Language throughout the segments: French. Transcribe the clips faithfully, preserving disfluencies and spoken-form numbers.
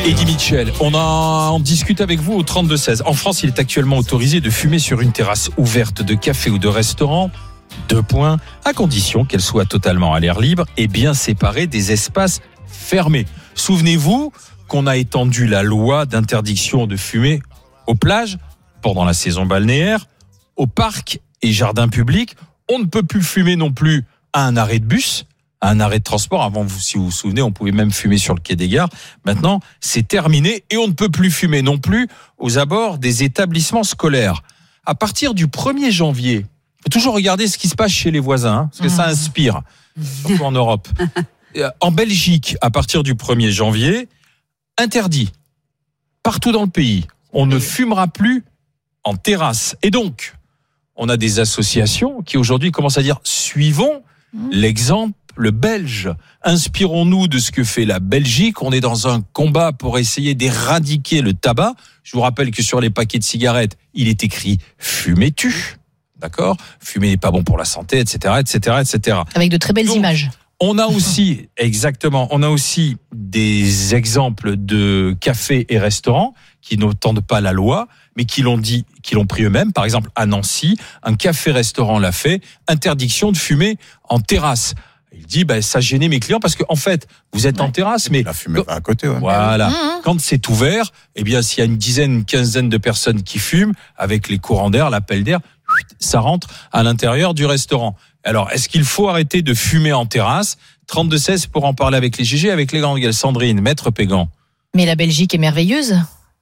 Eddy Mitchell, on, a, on discute avec vous au trente-deux seize. En France, il est actuellement autorisé de fumer sur une terrasse ouverte de café ou de restaurant. Deux points, à condition qu'elle soit totalement à l'air libre et bien séparée des espaces fermés. Souvenez-vous qu'on a étendu la loi d'interdiction de fumer aux plages pendant la saison balnéaire, aux parcs et jardins publics. On ne peut plus fumer non plus à un arrêt de bus, à un arrêt de transport. Avant, si vous vous souvenez, on pouvait même fumer sur le quai des gares. Maintenant, c'est terminé et on ne peut plus fumer non plus aux abords des établissements scolaires. À partir du premier janvier, il faut toujours regarder ce qui se passe chez les voisins, hein, parce que ça inspire, surtout en Europe. En Belgique, à partir du premier janvier, interdit partout dans le pays. On ne fumera plus en terrasse. Et donc, on a des associations qui aujourd'hui commencent à dire « suivons l'exemple belge. Inspirons-nous de ce que fait la Belgique. On est dans un combat pour essayer d'éradiquer le tabac. » Je vous rappelle que sur les paquets de cigarettes, il est écrit « fumez-tu ». D'accord ? Fumer n'est pas bon pour la santé, et cetera, et cetera, et cetera. Avec de très belles donc, images. On a aussi, exactement, on a aussi des exemples de cafés et restaurants qui n'entendent pas la loi, mais qui l'ont dit, qui l'ont pris eux-mêmes. Par exemple, à Nancy, un café-restaurant l'a fait, interdiction de fumer en terrasse. Il dit, bah, ça gênait mes clients parce que, en fait, vous êtes ouais. en terrasse, mais. La fumée à côté, ouais. Voilà. Mmh. Quand c'est ouvert, eh bien, s'il y a une dizaine, une quinzaine de personnes qui fument, avec les courants d'air, l'appel d'air, ça rentre à l'intérieur du restaurant. Alors, est-ce qu'il faut arrêter de fumer en terrasse ? trente-deux seize pour en parler avec les G G, avec les grandes gueules. Sandrine, Maître Pégan. Mais la Belgique est merveilleuse.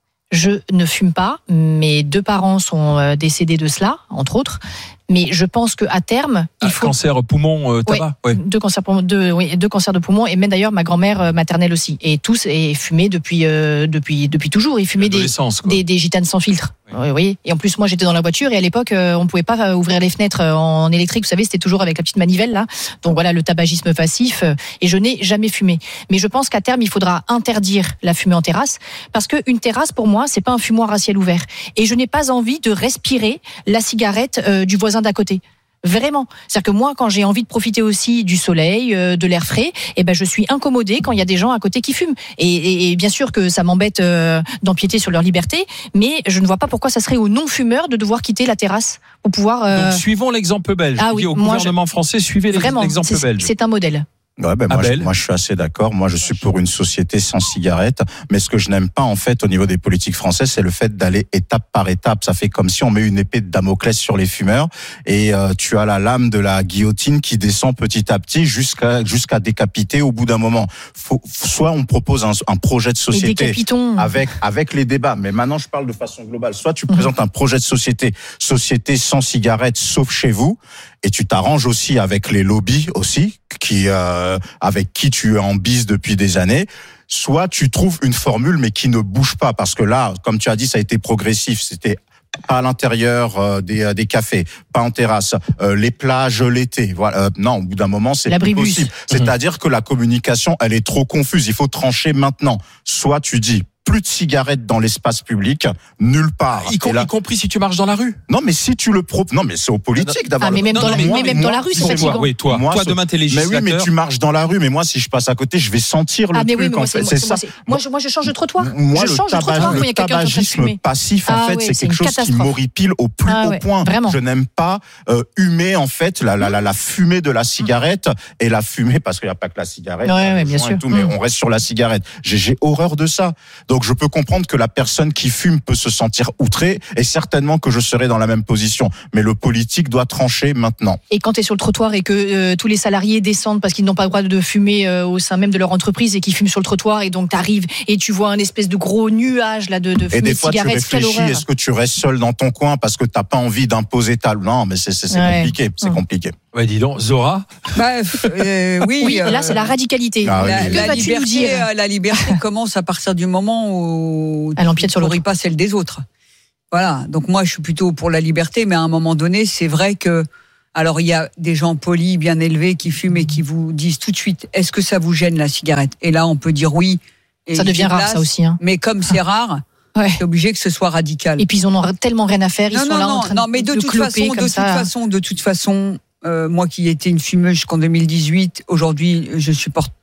Je ne fume pas. Mes deux parents sont décédés de cela, entre autres. Mais je pense qu'à terme, il ah, faut... Cancer poumon, euh, tabac ouais, ouais. Deux cancers poumon, deux, oui, deux cancers de poumon, et même d'ailleurs ma grand-mère maternelle aussi. Et tous et fumaient depuis, euh, depuis, depuis toujours. Ils fumaient des, des, des gitanes sans filtre. Oui. Oui. Et en plus, moi, j'étais dans la voiture et à l'époque, euh, on ne pouvait pas ouvrir les fenêtres en électrique. Vous savez, c'était toujours avec la petite manivelle là. Donc voilà, le tabagisme passif. Euh, et je n'ai jamais fumé. Mais je pense qu'à terme, il faudra interdire la fumée en terrasse, parce qu'une terrasse, pour moi, c'est pas un fumoir à ciel ouvert. Et je n'ai pas envie de respirer la cigarette euh, du voisin d'à côté. Vraiment. C'est-à-dire que moi, quand j'ai envie de profiter aussi du soleil, euh, de l'air frais, eh ben, je suis incommodée quand il y a des gens à côté qui fument. Et, et, et bien sûr que ça m'embête euh, d'empiéter sur leur liberté, mais je ne vois pas pourquoi ça serait aux non-fumeurs de devoir quitter la terrasse pour pouvoir... Euh... Donc, suivons l'exemple belge. Ah oui, au moi, gouvernement je... français, suivez Vraiment, l'exemple c'est, belge. C'est un modèle. Ouais, ben moi, je, moi, je suis assez d'accord. Moi, je suis pour une société sans cigarettes. Mais ce que je n'aime pas, en fait, au niveau des politiques françaises, c'est le fait d'aller étape par étape. Ça fait comme si on met une épée de Damoclès sur les fumeurs et euh, tu as la lame de la guillotine qui descend petit à petit jusqu'à jusqu'à décapiter au bout d'un moment. Faut, soit on propose un, un projet de société avec avec les débats. Mais maintenant, je parle de façon globale. Soit tu mmh. présentes un projet de société, société sans cigarettes, sauf chez vous. Et tu t'arranges aussi avec les lobbies aussi, qui euh, avec qui tu es en bise depuis des années. Soit tu trouves une formule mais qui ne bouge pas, parce que là, comme tu as dit, ça a été progressif. C'était pas à l'intérieur euh, des, euh, des cafés, pas en terrasse, euh, les plages l'été. Voilà. Euh, non, au bout d'un moment, c'est plus possible. C'est-à-dire que la communication, elle est trop confuse. Il faut trancher maintenant. Soit tu dis plus de cigarettes dans l'espace public, nulle part. Y, com- là... y compris si tu marches dans la rue. Non, mais si tu le proposes. Non, mais c'est aux politiques d'avoir. Ah, mais le... même, non, dans, non, la... mais mais moi, même moi, dans la rue, c'est fatigant. Oui, toi, moi, toi demain t'es législateur. Mais oui, mais tu marches dans la rue, mais moi, si je passe à côté, je vais sentir le ah, mais truc. Oui, mais moi, en fait. c'est, c'est moi, ça. C'est... Moi, je, moi, je change de trottoir. Moi, je le, change tabag... de trottoir quand il y a quelqu'un qui est en train de fumer. passif, en ah, fait, oui, c'est, c'est quelque chose qui m'horripile au plus ah, haut ouais, point. Vraiment. Je n'aime pas euh, humer en fait la, la, la, la fumée de la cigarette et la fumée, parce qu'il n'y a pas que la cigarette. Ouais, ouais, bien sûr. Tout, mais on reste sur la cigarette. J'ai, j'ai horreur de ça. Donc, je peux comprendre que la personne qui fume peut se sentir outré, et certainement que je serai dans la même position. Mais le politique doit trancher maintenant. Et quand tu es sur le trottoir et que euh, tous les salariés descendent parce qu'ils n'ont pas le droit de fumer euh, au sein même de leur entreprise et qu'ils fument sur le trottoir, et donc tu arrives et tu vois un espèce de gros nuage là de, de fumée et des de fois, cigarettes. Tu réfléchis, est-ce que tu restes seul dans ton coin parce que tu n'as pas envie d'imposer ta... Non, mais c'est, c'est, c'est ouais. compliqué. C'est mmh. compliqué. Ouais, dis donc, Zora. Bah, euh, oui, oui euh, là, c'est la radicalité. Ah, la, oui. la, la, liberté, la liberté commence à partir du moment où elle empiète sur l'autre, pas celle des autres. Voilà. Donc moi, je suis plutôt pour la liberté, mais à un moment donné, c'est vrai que, alors il y a des gens polis, bien élevés, qui fument et qui vous disent tout de suite, est-ce que ça vous gêne la cigarette ? Et là, on peut dire oui. Et ça devient rare, ça aussi. Hein. Mais comme c'est rare. Ouais. C'est obligé que ce soit radical. Et puis ils en ont tellement rien à faire. Ils non, sont non, là non, en train non, mais de, de toute cloper façon, comme de ça. toute façon, de toute façon, euh, moi qui étais une fumeuse jusqu'en deux mille dix-huit, aujourd'hui, je supporte plus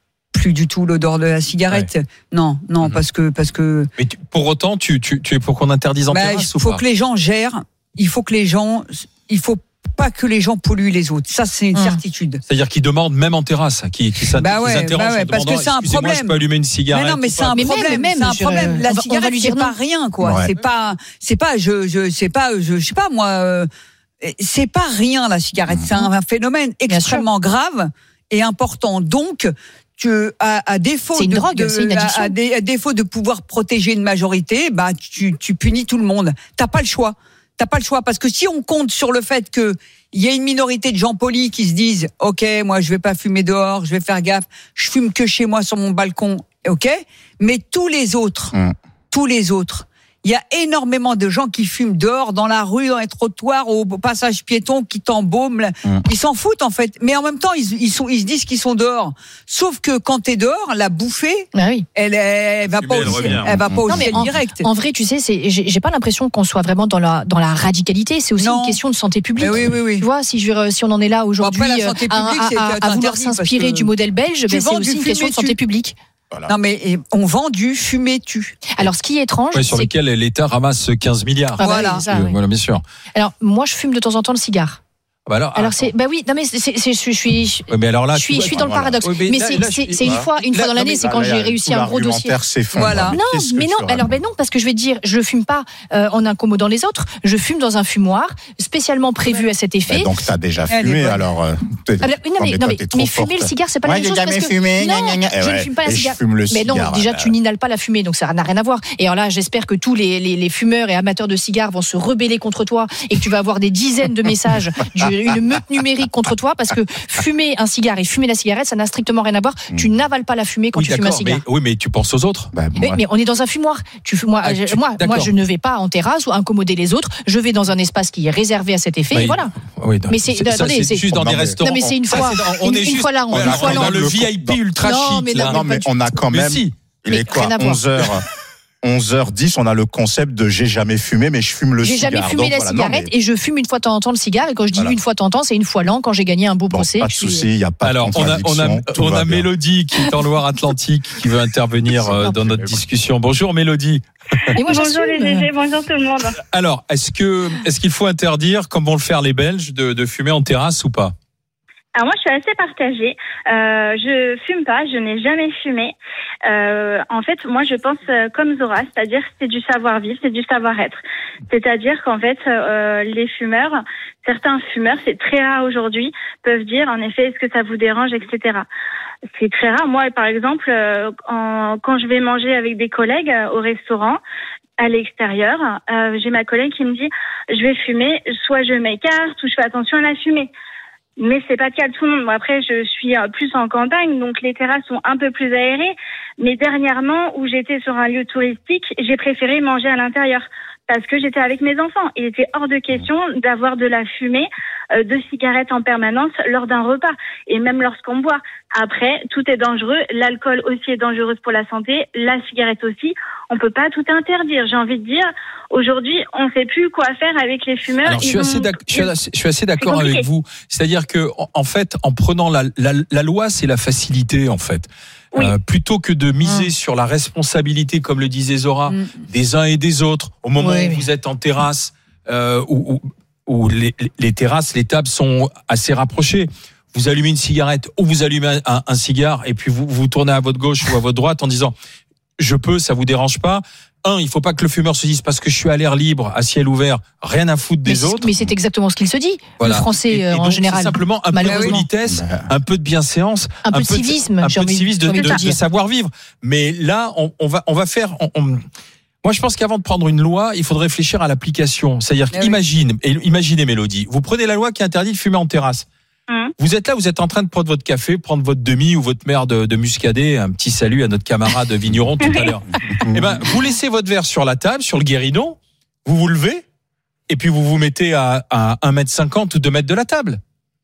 plus du tout l'odeur de la cigarette. Ouais. Non, non, mmh. parce que parce que. Mais tu, pour autant, tu, tu tu es pour qu'on interdise en bah, terrasse ou pas ? Il faut que les gens gèrent. Il faut que les gens. Il faut pas que les gens polluent les autres. Ça, c'est une mmh. certitude. C'est-à-dire qu'ils demandent même en terrasse, qui qui bah ouais, s'interrogent bah ouais, parce que c'est un problème. Je peux allumer une cigarette. Mais non, mais c'est un mais problème. Même, c'est un problème. Je... La cigarette, c'est pas rien, quoi. Ouais. C'est pas, c'est pas, je, je, c'est pas, je, je sais pas moi. Euh, c'est pas rien la cigarette. Mmh. C'est un, un phénomène extrêmement grave et important. Donc. Que à, à défaut c'est une de, drogue, de c'est une addiction. À, à, à défaut de pouvoir protéger une majorité, bah tu, tu punis tout le monde. T'as pas le choix. T'as pas le choix parce que si on compte sur le fait que il y a une minorité de gens polis qui se disent ok, moi je vais pas fumer dehors, je vais faire gaffe, je fume que chez moi sur mon balcon, ok. Mais tous les autres, mmh. tous les autres. Il y a énormément de gens qui fument dehors, dans la rue, dans les trottoirs, au passage piéton, qui t'embaument. Mmh. Ils s'en foutent, en fait. Mais en même temps, ils, ils, sont, ils se disent qu'ils sont dehors. Sauf que quand t'es dehors, la bouffée, ah oui. elle, elle va pas aussi, elle, elle va pas aussi en, direct. En vrai, tu sais, c'est, j'ai, j'ai pas l'impression qu'on soit vraiment dans la, dans la radicalité. C'est aussi non. une question de santé publique. Oui, oui, oui. Tu vois, si, je, si on en est là aujourd'hui, bon, après, la santé publique, à, à, à, à vouloir s'inspirer du modèle belge, ben, c'est aussi une question de santé publique. Voilà. Non mais on vend du fumé-tu. Alors ce qui est étrange, ouais, sur c'est lequel l'État ramasse quinze milliards. Ah bah voilà, oui, ça, euh, oui. voilà, bien sûr. Alors moi je fume de temps en temps le cigare. Bah alors, alors c'est bah oui non mais c'est, c'est, c'est je suis je, ouais, mais alors là, je suis je suis dans voilà. le paradoxe oui, mais, mais là, c'est là, c'est, c'est une fois une là, fois dans l'année, c'est quand j'ai réussi un gros dossier. Voilà. Non mais non alors ben non parce que je vais te dire je fume pas euh, en incommodant les autres, je fume dans un fumoir spécialement prévu à cet effet. Donc t'as déjà fumé alors non mais non mais fumer le cigare c'est pas la même chose parce que non je ne fume pas la cigarette. Mais non déjà tu n'inhales pas la fumée donc ça n'a rien à voir. Et alors là j'espère que tous les les fumeurs et amateurs de cigares vont se rebeller contre toi et que tu vas avoir des dizaines de messages une meute numérique contre toi parce que fumer un cigare et fumer la cigarette ça n'a strictement rien à voir. Mmh. Tu n'avales pas la fumée quand oui, tu fumes un cigare. Mais, oui mais tu penses aux autres. Bah, mais, mais on est dans un fumoir. Tu, moi, ah, tu, moi, moi je ne vais pas en terrasse ou incommoder les autres. Je vais dans un espace qui est réservé à cet effet. Bah, et voilà. Oui, mais c'est, c'est, attendez, ça, c'est juste dans des restaurants. Non mais c'est une fois. Ça, c'est dans, on une, est une juste, fois là. voilà, une fois dans le V I P ultra chic. Non mais on a quand même. Il est quoi onze heures onze heures dix, on a le concept de j'ai jamais fumé, mais je fume le j'ai cigare. J'ai jamais fumé donc, la voilà, cigarette non, mais... et je fume une fois de temps en temps le cigare. Et quand je dis voilà. une fois de temps en temps, c'est une fois l'an quand j'ai gagné un beau bon, procès. Pas de souci, il n'y a pas Alors, de contradiction. Alors, on a, on a, on a Mélodie qui est en Loire-Atlantique qui veut intervenir euh, dans notre discussion. Bonjour Mélodie. Et moi, bonjour les G G, bonjour tout le monde. Alors, est-ce, que, est-ce qu'il faut interdire, comme vont le faire les Belges, de, de fumer en terrasse ou pas ? Alors moi, je suis assez partagée. Euh, je fume pas, je n'ai jamais fumé. Euh, en fait, moi, je pense euh, comme Zora, c'est-à-dire que c'est du savoir-vivre, c'est du savoir-être. C'est-à-dire qu'en fait, euh, les fumeurs, certains fumeurs, c'est très rare aujourd'hui, peuvent dire, en effet, est-ce que ça vous dérange, et cetera. C'est très rare. Moi, par exemple, euh, en, quand je vais manger avec des collègues euh, au restaurant, à l'extérieur, euh, j'ai ma collègue qui me dit, je vais fumer, soit je m'écarte, ou je fais attention à la fumée. Mais c'est pas le cas de tout le monde. Moi, après, je suis plus en campagne, donc les terrasses sont un peu plus aérées. Mais dernièrement, où j'étais sur un lieu touristique, j'ai préféré manger à l'intérieur parce que j'étais avec mes enfants. Il était hors de question d'avoir de la fumée, euh, de cigarettes en permanence lors d'un repas et même lorsqu'on boit. Après, tout est dangereux. L'alcool aussi est dangereux pour la santé. La cigarette aussi. On peut pas tout interdire. J'ai envie de dire, aujourd'hui, on sait plus quoi faire avec les fumeurs. Alors, je suis, assez je, suis assez, je suis assez d'accord avec vous. C'est-à-dire que, en fait, en prenant la, la, la loi, c'est la facilité, en fait. Oui. Euh, plutôt que de miser mmh. sur la responsabilité, comme le disait Zora, mmh. des uns et des autres, au moment oui, où oui. vous êtes en terrasse, euh, où, où, où les, les terrasses, les tables sont assez rapprochées. Vous allumez une cigarette ou vous allumez un, un, un cigare et puis vous vous tournez à votre gauche ou à votre droite en disant je peux, ça vous dérange pas. Un, il faut pas que le fumeur se dise parce que je suis à l'air libre, à ciel ouvert, rien à foutre des mais autres. Mais c'est exactement ce qu'il se dit, voilà. le français et, et en donc, général. C'est simplement un peu de politesse, un peu de bienséance, un peu un de civisme, un peu de, civisme de, de, de, de savoir vivre. Mais là, on, on va, on va faire. On, on... Moi, je pense qu'avant de prendre une loi, il faut réfléchir à l'application. C'est-à-dire mais qu'imagine, oui. et imaginez Mélodie, vous prenez la loi qui interdit de fumer en terrasse. Mmh. Vous êtes là, vous êtes en train de prendre votre café, prendre votre demi ou votre mère de, de muscadet. Un petit salut à notre camarade vigneron tout à l'heure. Eh ben, vous laissez votre verre sur la table, sur le guéridon, vous vous levez, et puis vous vous mettez à, à un mètre cinquante ou deux mètres de la table.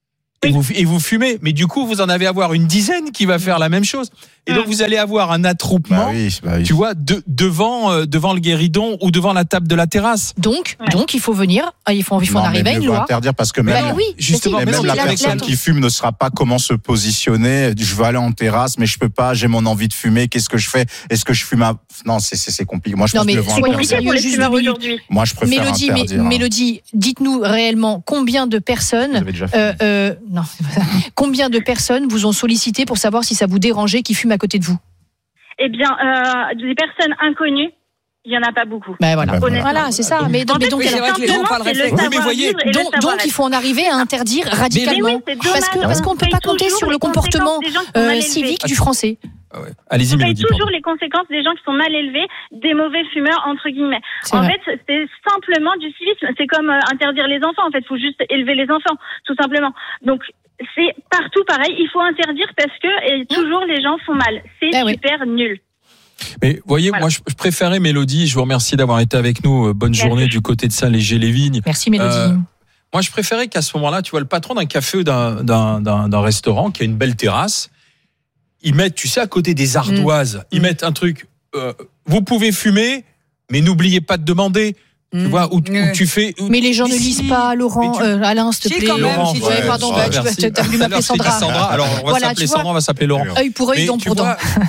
et, vous, et vous fumez. Mais du coup, vous en avez avoir une dizaine qui va faire la même chose. Et donc, vous allez avoir un attroupement, bah oui, bah oui. tu vois, de, devant, euh, devant le guéridon ou devant la table de la terrasse. Donc, ouais. donc il faut venir, il faut, il faut non, en arriver à une loi. Interdire parce que même, bah oui, justement, si, même si, la la, personne la, qui fume ne saura pas comment se positionner. Je veux aller en terrasse, mais je peux pas. J'ai mon envie de fumer. Qu'est-ce que je fais? Est-ce que je fume à... Non, c'est, c'est, c'est compliqué. Moi, je non, pense mais que le soyons sérieux pour les fumeurs aujourd'hui. Moi, je préfère Mélodie, interdire. Mais, hein. Mélodie, dites-nous réellement combien de personnes, euh, euh, non, combien de personnes vous ont sollicité pour savoir si ça vous dérangeait qu'ils fument à côté de vous? Eh bien, euh, des personnes inconnues, il n'y en a pas beaucoup. Ben voilà, voilà c'est ça. Donc, mais donc, mais donc, oui, c'est vrai que les gens parlent réflexe. Oui, mais voyez, donc, donc il faut en arriver à interdire radicalement. Mais oui, parce que parce qu'on ne peut pas compter sur le comportement euh, civique du Français. Ah ouais. Allez-y, on paye Mélodie, toujours pardon. les conséquences des gens qui sont mal élevés, des mauvais fumeurs, entre guillemets. C'est en vrai. fait, c'est simplement du civisme. C'est comme euh, interdire les enfants. En fait, il faut juste élever les enfants, tout simplement. Donc, c'est partout pareil. Il faut interdire parce que et toujours les gens font mal. C'est ben super oui. nul. Mais voyez, voilà. moi je préférais Mélodie, je vous remercie d'avoir été avec nous, bonne Merci. journée du côté de Saint-Léger-les-Vignes. Merci Mélodie. Euh, moi je préférais qu'à ce moment-là, tu vois, le patron d'un café ou d'un, d'un, d'un, d'un restaurant qui a une belle terrasse, ils mettent, tu sais, à côté des ardoises, mmh. ils mmh. mettent un truc, euh, vous pouvez fumer, mais n'oubliez pas de demander. Tu mmh. vois, où, où tu fais. Où, mais les gens ne lisent pas, Laurent, tu... euh, Alain, s'il te plaît. Quand même, Laurent, si ouais, tu pardon, ouais, bah, tu as voulu m'appeler Sandra. Sandra. Alors, on va voilà, s'appeler Sandra, on va s'appeler Laurent. Œil pour œil, dent pour dent.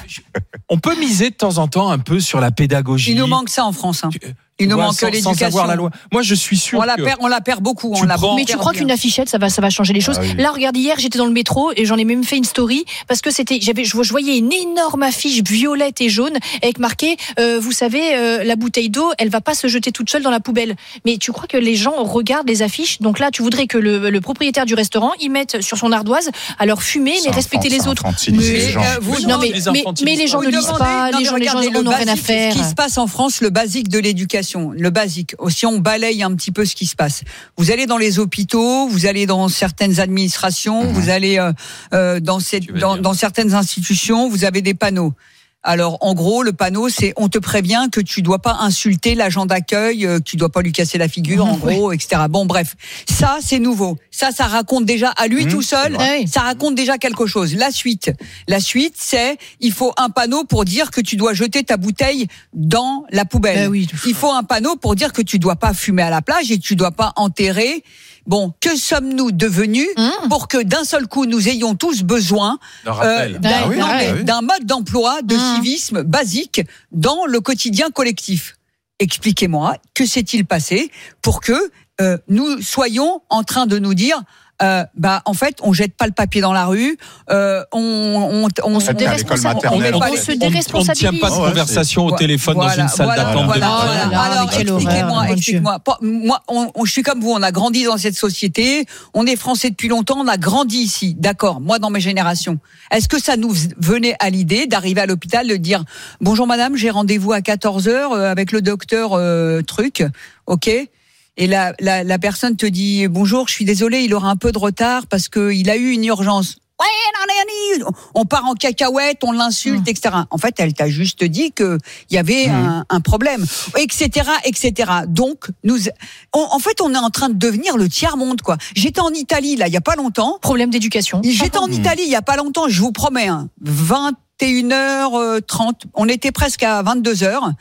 On peut miser de temps en temps un peu sur la pédagogie. Il nous manque ça en France. Hein. Tu... Il nous vois, manque sans, l'éducation. Sans avoir la loi. Moi, je suis sûr. On la perd, on la perd beaucoup. On la mais tu crois qu'une affichette, ça va, ça va changer les choses? Ah oui. Là, regarde, hier, j'étais dans le métro et j'en ai même fait une story parce que c'était, j'avais, je voyais une énorme affiche violette et jaune avec marqué, euh, vous savez, euh, la bouteille d'eau, elle va pas se jeter toute seule dans la poubelle. Mais tu crois que les gens regardent les affiches? Donc là, tu voudrais que le, le propriétaire du restaurant y mette sur son ardoise, alors fumer, mais respecter les autres. Mais, les euh, vous, non, mais, les mais, mais les gens ne lisent pas, les gens, les gens n'ont rien à faire. Ce qui se passe en France, le basique de l'éducation, le basique. Si on balaye un petit peu ce qui se passe, vous allez dans les hôpitaux, vous allez dans certaines administrations, mmh. vous allez euh, euh, dans, cette, dans, dans certaines institutions, vous avez des panneaux. Alors, en gros, le panneau, c'est on te prévient que tu dois pas insulter l'agent d'accueil, euh, que tu dois pas lui casser la figure, mmh, en gros, oui. et cetera. Bon, bref, ça, c'est nouveau. Ça, ça raconte déjà à lui mmh, tout seul, ça raconte déjà quelque chose. La suite, la suite, c'est il faut un panneau pour dire que tu dois jeter ta bouteille dans la poubelle. Ben oui, il faut un panneau pour dire que tu dois pas fumer à la plage et que tu dois pas enterrer. Bon, que sommes-nous devenus mmh. pour que d'un seul coup nous ayons tous besoin euh, d'un, ah oui, non, ah oui. d'un mode d'emploi, de mmh. civisme basique dans le quotidien collectif? Expliquez-moi, que s'est-il passé pour que euh, nous soyons en train de nous dire Euh, bah en fait on jette pas le papier dans la rue, euh, on on on, on se déresponsabilise, on, on, on se déresponsabilise. On ne tient pas de conversation ouais, au téléphone voilà, dans une salle voilà, d'attente. Voilà, de voilà, voilà. Alors expliquez-moi, expliquez-moi. Moi, on, on, je suis comme vous, on a grandi dans cette société, on est français depuis longtemps, on a grandi ici, d'accord. Moi, dans mes générations, est-ce que ça nous venait à l'idée d'arriver à l'hôpital, de dire bonjour madame, j'ai rendez-vous à quatorze heures avec le docteur euh, truc, ok? Et la, la, la personne te dit bonjour, je suis désolé, il aura un peu de retard parce que il a eu une urgence. Ouais, non, non, on part en cacahuète, on l'insulte, mmh. et cetera. En fait, elle t'a juste dit que il y avait mmh. un, un problème, et cetera, et cetera. Donc, nous, on, en fait, on est en train de devenir le tiers monde, quoi. J'étais en Italie là, il y a pas longtemps. Problème d'éducation. J'étais en Italie il y a pas longtemps. Je vous promets, hein, vingt et une heures trente. On était presque à vingt-deux heures.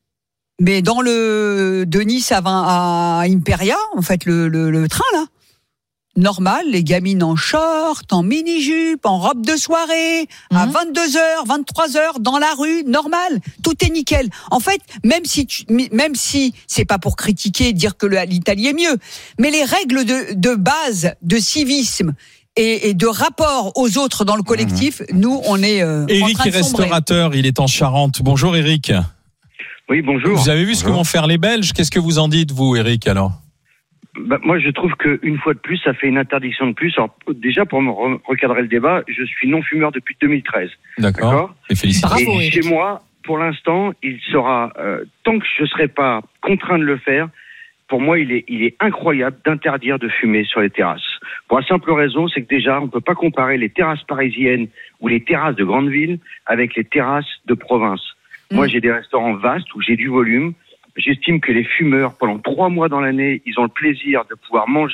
Mais dans le de Nice à, vingt, à Imperia, en fait, le, le, le train là, normal, les gamines en short, en mini-jupe, en robe de soirée, mmh. à vingt-deux heures, vingt-trois heures, dans la rue, normal, tout est nickel. En fait, même si tu, même si c'est pas pour critiquer, dire que l'Italie est mieux, mais les règles de, de base de civisme et, et de rapport aux autres dans le collectif, mmh. nous, on est euh, Éric en train de est restaurateur, il est en Charente. Bonjour Éric. Oui, bonjour. Vous avez vu ce que vont faire les Belges? Qu'est-ce que vous en dites, vous, Éric, alors? Bah, moi, je trouve qu'une fois de plus, ça fait une interdiction de plus. Alors, déjà, pour me re- recadrer le débat, je suis non-fumeur depuis deux mille treize. D'accord. D'accord. Et félicitations. Bravo, et chez moi, pour l'instant, il sera, euh, tant que je ne serai pas contraint de le faire, pour moi, il est, il est incroyable d'interdire de fumer sur les terrasses. Pour la simple raison, c'est que déjà, on ne peut pas comparer les terrasses parisiennes ou les terrasses de grandes villes avec les terrasses de province. Mmh. Moi, j'ai des restaurants vastes où j'ai du volume. J'estime que les fumeurs, pendant trois mois dans l'année, ils ont le plaisir de pouvoir manger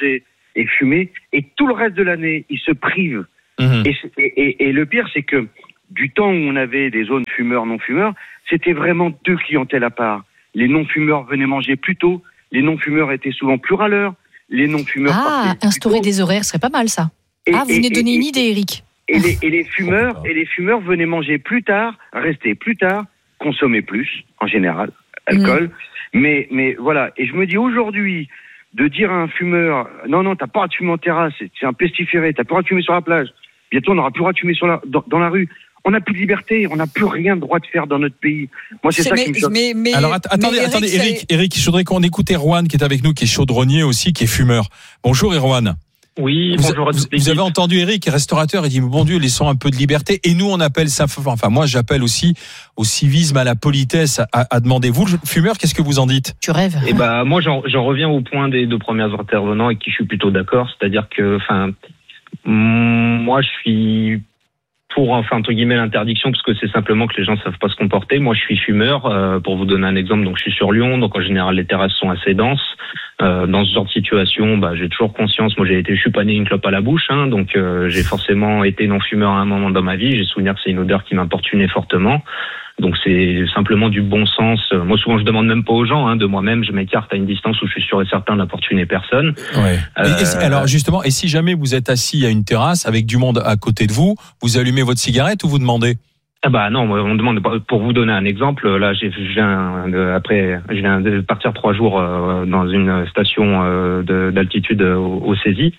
et fumer, et tout le reste de l'année, ils se privent. Mmh. Et, et, et le pire, c'est que du temps où on avait des zones fumeurs, non-fumeurs, c'était vraiment deux clientèles à part. Les non-fumeurs venaient manger plus tôt, les non-fumeurs étaient souvent plus râleurs, les non-fumeurs Ah, instaurer des horaires, ce serait pas mal ça. Et, ah, vous venez de donner et, une idée, Eric. Et les, et les fumeurs, et les fumeurs venaient manger plus tard, rester plus tard, consommer plus, en général, alcool. Mmh. Mais, mais voilà. Et je me dis aujourd'hui, de dire à un fumeur, non, non, t'as pas le droit de fumer en terrasse, c'est un pestiféré, t'as pas le droit de fumer sur la plage. Bientôt, on n'aura plus le droit de fumer sur la, dans, dans la rue. On n'a plus de liberté, on n'a plus rien de droit de faire dans notre pays. Moi, c'est, c'est ça mais, qui me choque. Mais, mais, Alors, att- attendez, mais Eric, attendez, Eric, Eric, je voudrais qu'on écoute Erwan qui est avec nous, qui est chaudronnier aussi, qui est fumeur. Bonjour, Erwan. Oui, vous, bonjour à tous. Vous, vous avez entendu Eric, restaurateur, il dit, bon Dieu, laissons un peu de liberté. Et nous, on appelle ça, enfin, moi, j'appelle aussi au civisme, à la politesse, à, à demander. Vous, le fumeur, qu'est-ce que vous en dites? Tu rêves. Eh ben, moi, j'en, j'en reviens au point des deux premiers intervenants avec qui je suis plutôt d'accord. C'est-à-dire que, enfin, moi, je suis pour, enfin, entre guillemets, l'interdiction, parce que c'est simplement que les gens ne savent pas se comporter. Moi, je suis fumeur, euh, pour vous donner un exemple, donc je suis sur Lyon, donc en général, les terrasses sont assez denses. Euh, dans ce genre de situation, bah, j'ai toujours conscience, moi j'ai été, je suis pas né une clope à la bouche, hein, donc euh, j'ai forcément été non-fumeur à un moment dans ma vie, j'ai souvenir que c'est une odeur qui m'importunait fortement. Donc c'est simplement du bon sens. Moi souvent je demande même pas aux gens, hein, de moi-même je m'écarte à une distance où je suis sûr et certain d'importuner personne. Ouais. Euh, et, et, alors justement, et si jamais vous êtes assis à une terrasse avec du monde à côté de vous, vous allumez votre cigarette ou vous demandez? Ah bah non, on demande, pour vous donner un exemple, là j'ai, je viens de, après je viens de partir trois jours euh, dans une station euh, de, d'altitude au, au Cési.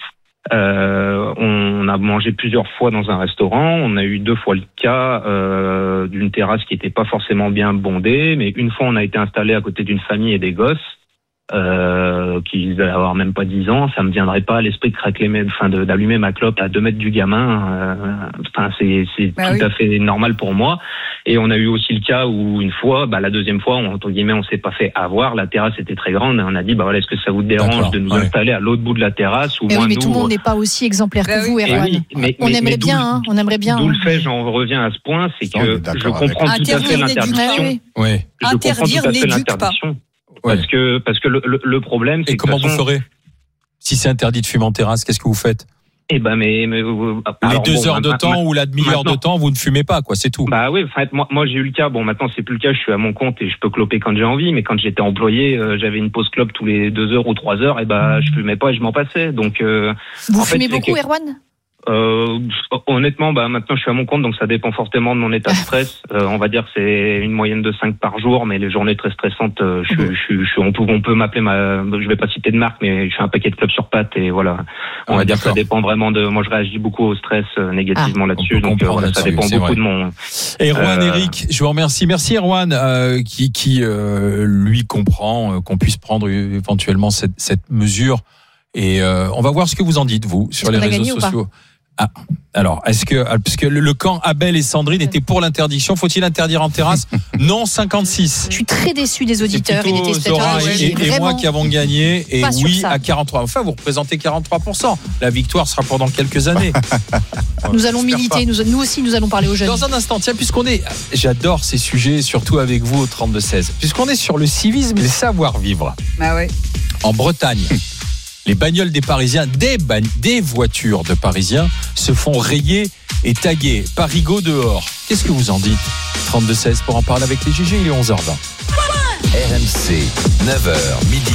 Euh, on a mangé plusieurs fois dans un restaurant. On a eu deux fois le cas euh, d'une terrasse qui n'était pas forcément bien bondée, mais une fois on a été installé à côté d'une famille et des gosses euh, qui allaient avoir même pas dix ans. Ça me viendrait pas à l'esprit de craquer, enfin de, d'allumer ma clope à deux mètres du gamin. Euh, enfin c'est, c'est bah tout oui. à fait normal pour moi. Et on a eu aussi le cas où une fois, bah la deuxième fois, on, entre guillemets, on s'est pas fait avoir. La terrasse était très grande. Et on a dit, bah voilà, est-ce que ça vous dérange D'accord, de nous ouais. installer à l'autre bout de la terrasse ou mais moins oui, mais nous, tout le monde n'est pas aussi exemplaire que vous, Erwan. Oui, mais, on mais, aimerait mais bien, hein, on aimerait bien. D'où hein. le fait, j'en reviens à ce point, c'est non, que je comprends tout à fait l'interdiction. Oui. Oui. Je comprends tout à fait l'interdiction. Ouais. Parce que parce que le, le, le problème, c'est et que comment façon, vous ferez si c'est interdit de fumer en terrasse? Qu'est-ce que vous faites? Eh ben mais, mais alors, les deux bon, heures de ma, temps ma, ou la demi-heure de temps, vous ne fumez pas, quoi, c'est tout. Bah oui, en fait, moi, moi j'ai eu le cas. Bon, maintenant c'est plus le cas. Je suis à mon compte et je peux cloper quand j'ai envie. Mais quand j'étais employé, euh, j'avais une pause clope tous les deux heures ou trois heures. Et ben bah, je fumais pas et je m'en passais. Donc euh, vous en fumez fait, beaucoup, que, Erwan? Euh, honnêtement, bah maintenant je suis à mon compte, donc ça dépend fortement de mon état de stress. Euh, on va dire que c'est une moyenne de cinq par jour, mais les journées très stressantes, euh, je, mmh. je, je, je, on peut, on peut m'appeler ma, je vais pas citer de marque, mais je fais un paquet de clubs sur pattes et voilà. On ah, va dire que ça dépend vraiment de. Moi, je réagis beaucoup au stress euh, négativement ah, là-dessus, donc euh, voilà, là-dessus, ça dépend beaucoup vrai. de mon. Erwan, euh... Eric, je vous remercie. Merci Erwan, euh, qui, qui euh, lui comprend euh, qu'on puisse prendre éventuellement cette, cette mesure. Et euh, on va voir ce que vous en dites, vous, sur est-ce les réseaux sociaux. Ah, alors, est-ce que, parce que le camp Abel et Sandrine était pour l'interdiction, faut-il interdire en terrasse? Non, cinquante-six. Je suis très déçu des auditeurs et des Zora téléspectateurs. et, et, et moi qui avons gagné, et oui à quarante-trois. Enfin, vous représentez quarante-trois pour cent. La victoire sera pendant quelques années. Nous allons militer, nous, nous aussi nous allons parler aux jeunes. Dans un instant, tiens, puisqu'on est, j'adore ces sujets, surtout avec vous au trente-deux seize, puisqu'on est sur le civisme et le savoir-vivre. Ah ouais. En Bretagne. Les bagnoles des Parisiens, des, bagn- des voitures de Parisiens se font rayer et taguer. Parigo dehors. Qu'est-ce que vous en dites? trente-deux seize pour en parler avec les G G, il est onze heures vingt. R M C, neuf heures midi,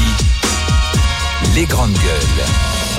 les grandes gueules.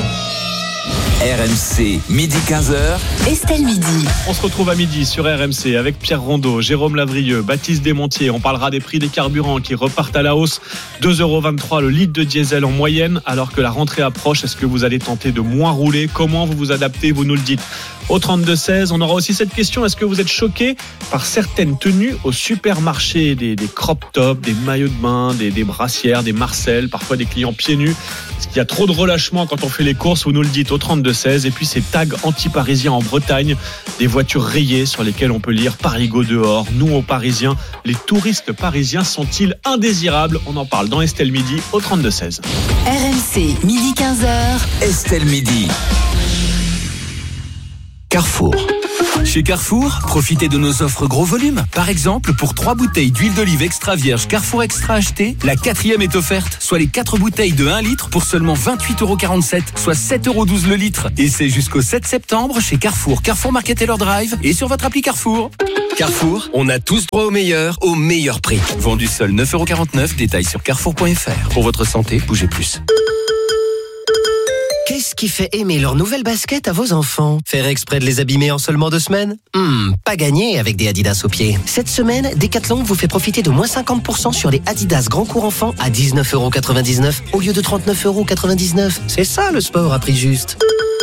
R M C, midi quinze heures. Estelle Midi. On se retrouve à midi sur R M C avec Pierre Rondeau, Jérôme Lavrieux, Baptiste Desmontiers. On parlera des prix des carburants qui repartent à la hausse. deux euros vingt-trois le litre de diesel en moyenne. Alors que la rentrée approche, est-ce que vous allez tenter de moins rouler? Comment vous vous adaptez? Vous nous le dites. Au trente-deux seize, on aura aussi cette question. Est-ce que vous êtes choqué par certaines tenues au supermarché? Des, des crop tops, des maillots de bain, des, des brassières, des marcelles, parfois des clients pieds nus. Est-ce qu'il y a trop de relâchement quand on fait les courses? Vous nous le dites au trente-deux seize. Et puis ces tags anti-parisiens en Bretagne, des voitures rayées sur lesquelles on peut lire Parigo dehors. Nous, aux Parisiens, les touristes parisiens sont-ils indésirables? On en parle dans Estelle Midi au trente-deux seize. R M C, midi quinze heures. Estelle Midi. Carrefour. Chez Carrefour, profitez de nos offres gros volume. Par exemple, pour trois bouteilles d'huile d'olive extra vierge Carrefour Extra achetées, la quatrième est offerte, soit les quatre bouteilles de un litre pour seulement vingt-huit euros quarante-sept, soit sept euros douze le litre. Et c'est jusqu'au sept septembre chez Carrefour, Carrefour Market Taylor Drive et sur votre appli Carrefour. Carrefour, on a tous droit au meilleur, au meilleur prix. Vendu seul neuf euros quarante-neuf, détail sur carrefour point f r. Pour votre santé, bougez plus. Qu'est-ce qui fait aimer leur nouvelle basket à vos enfants? Faire exprès de les abîmer en seulement deux semaines? Hmm, pas gagné avec des Adidas aux pieds. Cette semaine, Decathlon vous fait profiter de moins cinquante pour cent sur les Adidas Grand Cours Enfants à dix-neuf euros quatre-vingt-dix-neuf au lieu de trente-neuf euros quatre-vingt-dix-neuf. C'est ça le sport à prix juste.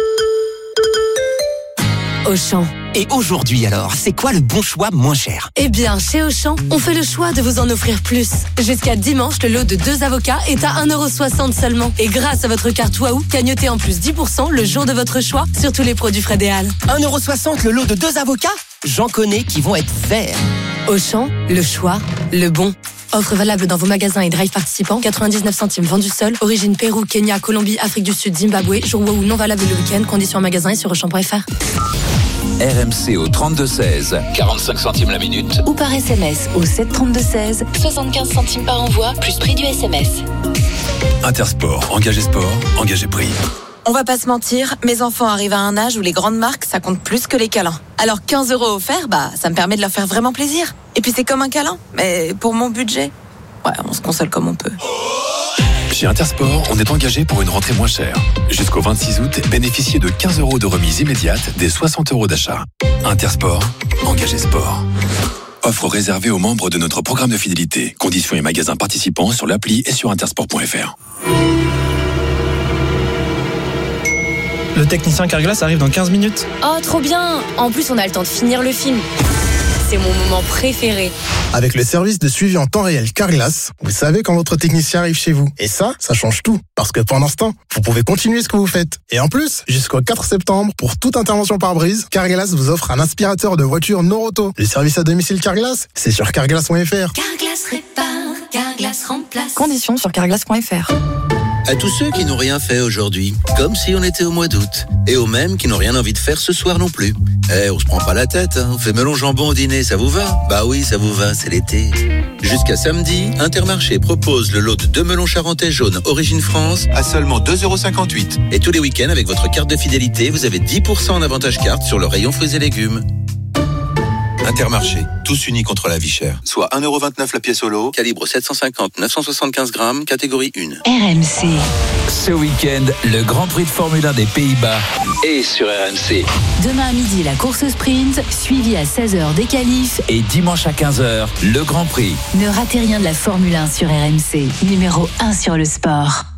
Auchan. Et aujourd'hui alors, c'est quoi le bon choix moins cher? Eh bien, chez Auchan, on fait le choix de vous en offrir plus. Jusqu'à dimanche, le lot de deux avocats est à un euro soixante seulement. Et grâce à votre carte Waouh, gagnotez en plus dix pour cent le jour de votre choix sur tous les produits Fred et Al. un euro soixante le lot de deux avocats? J'en connais qui vont être verts. Auchan, le choix, le bon. Offre valable dans vos magasins et drive participants. quatre-vingt-dix-neuf centimes vendu seul. Origine Pérou, Kenya, Colombie, Afrique du Sud, Zimbabwe. Jour Waouh non valable le week-end. Conditions en magasin et sur auchan point f r. R M C au trente-deux seize, quarante-cinq centimes la minute. Ou par S M S au sept trente-deux seize, soixante-quinze centimes par envoi, plus prix du S M S. Intersport, engagé sport, engagé prix. On va pas se mentir, mes enfants arrivent à un âge où les grandes marques, ça compte plus que les câlins. Alors quinze euros offerts, bah, ça me permet de leur faire vraiment plaisir. Et puis c'est comme un câlin, mais pour mon budget, ouais, on se console comme on peut. Chez Intersport, on est engagé pour une rentrée moins chère. Jusqu'au vingt-six août, bénéficiez de quinze euros de remise immédiate des soixante euros d'achat. Intersport, engagé sport. Offre réservée aux membres de notre programme de fidélité. Conditions et magasins participants sur l'appli et sur intersport point f r. Le technicien Carglass arrive dans quinze minutes. Oh, trop bien! En plus, on a le temps de finir le film. C'est mon moment préféré. Avec le service de suivi en temps réel Carglass, vous savez quand votre technicien arrive chez vous. Et ça, ça change tout. Parce que pendant ce temps, vous pouvez continuer ce que vous faites. Et en plus, jusqu'au quatre septembre, pour toute intervention par brise, Carglass vous offre un aspirateur de voiture Noroto. Le service à domicile Carglass, c'est sur carglass point f r. Carglass répare, Carglass remplace. Conditions sur carglass point f r. À tous ceux qui n'ont rien fait aujourd'hui, comme si on était au mois d'août. Et aux mêmes qui n'ont rien envie de faire ce soir non plus. Eh, on se prend pas la tête, hein. On fait melon jambon au dîner, ça vous va? Bah oui, ça vous va, c'est l'été. Jusqu'à samedi, Intermarché propose le lot de deux melons charentais jaunes Origine France à seulement deux euros cinquante-huit. Et tous les week-ends, avec votre carte de fidélité, vous avez dix pour cent en avantage carte sur le rayon fruits et légumes. Intermarché, tous unis contre la vie chère. Soit un euro vingt-neuf la pièce au lot, calibre sept cent cinquante neuf cent soixante-quinze grammes, catégorie un. R M C. Ce week-end, le Grand Prix de Formule un des Pays-Bas est sur R M C. Demain à midi, la course sprint, suivie à seize heures des qualifs. Et dimanche à quinze heures, le Grand Prix. Ne ratez rien de la Formule un sur R M C, numéro un sur le sport.